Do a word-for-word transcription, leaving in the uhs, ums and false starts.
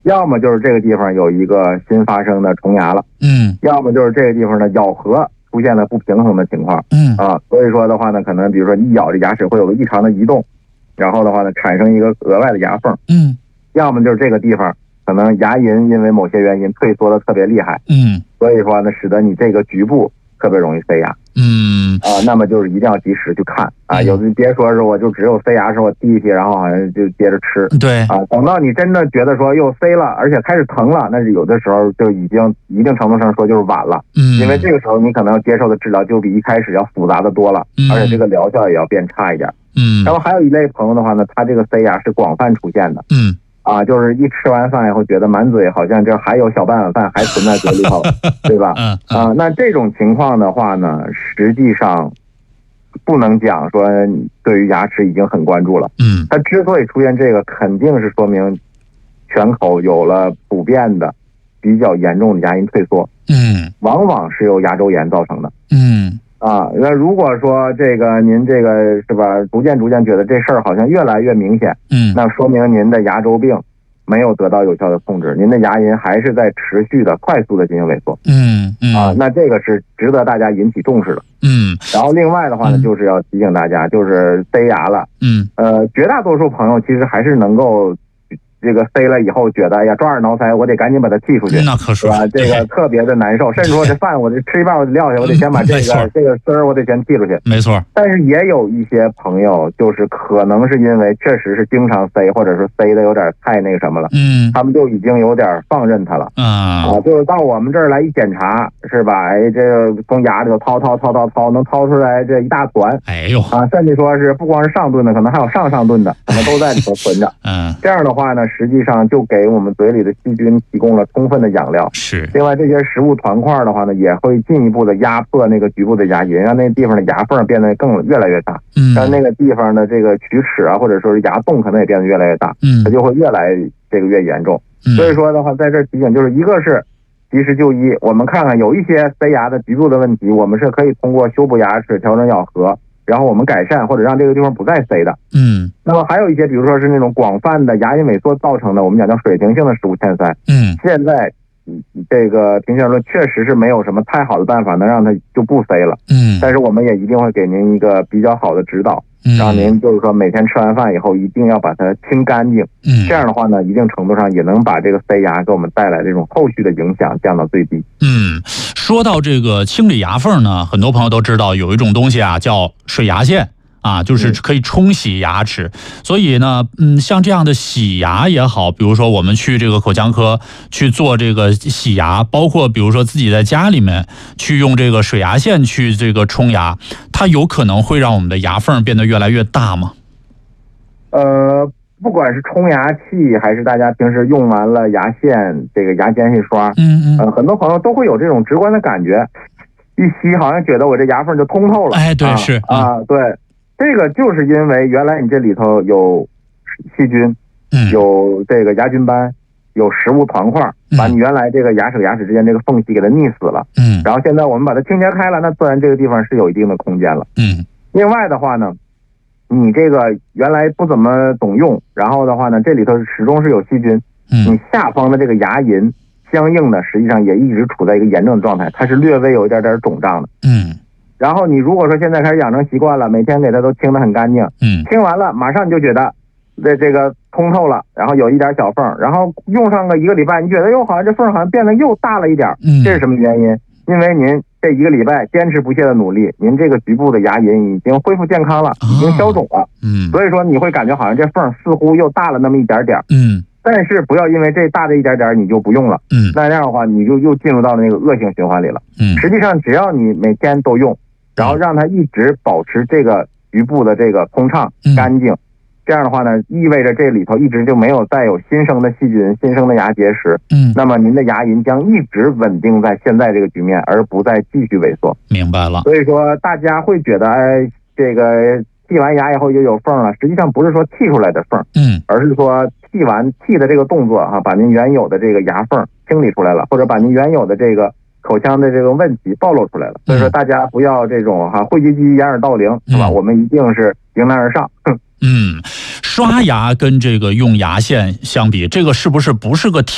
要么就是这个地方有一个新发生的虫牙了， 嗯， 要么就是这个地方的咬合出现了不平衡的情况， 嗯啊，所以说的话呢，可能比如说一咬这牙齿会有个异常的移动，然后的话呢，产生一个额外的牙缝， 嗯， 要么就是这个地方可能牙龈因为某些原因退缩的特别厉害， 嗯， 所以说呢，使得你这个局部特别容易塞牙。 嗯啊，那么就是一定要及时去看啊，有的别说是我就只有塞牙时候我递去，然后好像就接着吃， 对啊，等到你真的觉得说又塞了，而且开始疼了，那是有的时候就已经一定程度上说就是晚了， 嗯， 因为这个时候你可能要接受的治疗就比一开始要复杂的多了， 嗯， 而且这个疗效也要变差一点， 嗯， 然后还有一类朋友的话呢，他这个塞牙是广泛出现的， 嗯。 啊，就是一吃完饭以后，觉得满嘴好像这还有小半碗饭还存在嘴里头，对吧？ 嗯啊，那这种情况的话呢，实际上不能讲说对于牙齿已经很关注了。 嗯， 它之所以出现这个，肯定是说明全口有了普遍的比较严重的牙龈退缩。 嗯， 往往是由牙周炎造成的。 嗯。 啊，那如果说这个您这个是吧，逐渐逐渐觉得这事儿好像越来越明显， 嗯， 那说明您的牙周病没有得到有效的控制，您的牙龈还是在持续的快速的进行萎缩。 嗯嗯啊，那这个是值得大家引起重视的。 嗯， 然后另外的话呢， 嗯就是要提醒大家，就是塞牙了， 嗯呃，绝大多数朋友其实还是能够。这个塞了以后，觉得哎呀抓耳挠腮，我得赶紧把它剔出去， 那可是吧？这个特别的难受，甚至说这饭我这吃一半我得撂下，我得先把这个这个丝儿我得先剔出去。 没错。 但是也有一些朋友，就是可能是因为确实是经常塞，或者是塞的有点太那个什么了， 嗯， 他们就已经有点放任它了。 啊， 啊，就是到我们这儿来一检查，是吧？哎，这个从牙里头掏掏掏掏掏，能掏出来这一大团。 哎呦， 啊，甚至说是不光是上顿的，可能还有上上顿的，可能都在里头存着。 嗯， 这样的话呢，实际上就给我们嘴里的细菌提供了充分的养料。 是。 另外，这些食物团块的话呢，也会进一步的压迫那个局部的牙龈，让那个地方的牙缝变得更越来越大， 嗯， 让那个地方的这个龋齿啊，或者说是牙洞，可能也变得越来越大， 嗯， 它就会越来这个越严重。 嗯， 所以说的话，在这儿提醒，就是一个是及时就医，我们看看有一些塞牙的局部的问题，我们是可以通过修补牙齿、调整咬合，然后我们改善或者让这个地方不再塞的。 嗯， 那么还有一些，比如说是那种广泛的牙龈萎缩造成的，我们讲叫水平性的食物欠塞。 嗯， 现在这个平心而论，确实是没有什么太好的办法能让它就不塞了。 嗯， 但是我们也一定会给您一个比较好的指导， 嗯， 让您就是说每天吃完饭以后一定要把它清干净。 嗯， 这样的话呢，一定程度上也能把这个塞牙给我们带来这种后续的影响降到最低。 嗯，说到这个清理牙缝呢，很多朋友都知道有一种东西啊叫水牙线。啊，就是可以冲洗牙齿，嗯，所以呢，嗯，像这样的洗牙也好，比如说我们去这个口腔科去做这个洗牙，包括比如说自己在家里面去用这个水牙线去这个冲牙，它有可能会让我们的牙缝变得越来越大吗？ 呃，不管是冲牙器，还是大家平时用完了牙线，这个牙间隙刷， 嗯嗯， 呃，很多朋友都会有这种直观的感觉，一吸好像觉得我这牙缝就通透了。 哎，对， 啊、 是啊，对。这个就是因为原来你这里头有细菌， 嗯， 有这个牙菌斑，有食物团块，把你原来这个牙齿和牙齿之间这个缝隙给它腻死了， 嗯， 然后现在我们把它清洁开了，那自然这个地方是有一定的空间了， 嗯。 另外的话呢，你这个原来不怎么懂用，然后的话呢，这里头始终是有细菌， 嗯， 你下方的这个牙龈相应的实际上也一直处在一个严重的状态，它是略微有一点点肿胀的， 嗯。 然后你如果说现在开始养成习惯了，每天给它都清得很干净， 嗯， 清完了马上你就觉得这这个通透了，然后有一点小缝，然后用上个一个礼拜，你觉得又好像这缝好像变得又大了一点， 嗯， 这是什么原因？因为您这一个礼拜坚持不懈的努力，您这个局部的牙龈已经恢复健康了，已经消肿了， 嗯， 所以说你会感觉好像这缝似乎又大了那么一点点， 嗯， 但是不要因为这大的一点点你就不用了， 嗯， 那样的话你就又进入到那个恶性循环里了， 嗯， 实际上只要你每天都用。然后让它一直保持这个局部的这个通畅干净，这样的话呢，意味着这里头一直就没有再有新生的细菌、新生的牙结石。 嗯， 那么您的牙龈将一直稳定在现在这个局面，而不再继续萎缩。 明白了。 所以说大家会觉得，哎，这个剔完牙以后就有缝了，实际上不是说剔出来的缝， 嗯， 而是说剔完剔的这个动作啊，把您原有的这个牙缝清理出来了，或者把您原有的这个口腔的这个问题暴露出来了，所以说大家不要这种哈讳疾忌医掩耳盗铃，是吧？ 嗯， 我们一定是迎难而上。 嗯，刷牙跟这个用牙线相比，这个是不是不是个